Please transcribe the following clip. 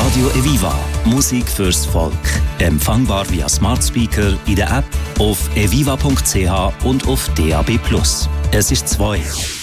Radio Eviva. Musik fürs Volk. Empfangbar via Smart Speaker in der App, auf eviva.ch und auf DAB+. Es ist 2.